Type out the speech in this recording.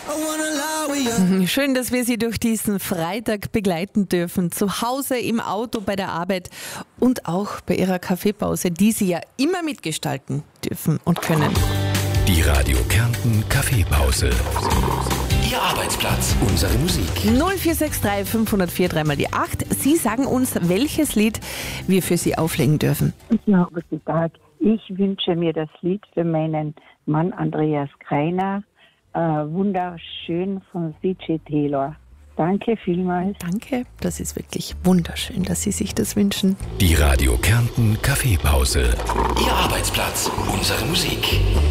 Schön, dass wir Sie durch diesen Freitag begleiten dürfen. Zu Hause, im Auto, bei der Arbeit und auch bei Ihrer Kaffeepause, die Sie ja immer mitgestalten dürfen und können. Die Radio Kärnten Kaffeepause. Ihr Arbeitsplatz, unsere Musik. 0463 504 3 mal die 8. Sie sagen uns, welches Lied wir für Sie auflegen dürfen. Ja, guten Tag. Ich wünsche mir das Lied für meinen Mann Andreas Greiner. Wunderschön von CJ Taylor. Danke vielmals. Danke, das ist wirklich wunderschön, dass Sie sich das wünschen. Die Radio Kärnten Kaffeepause. Ihr Arbeitsplatz, unsere Musik.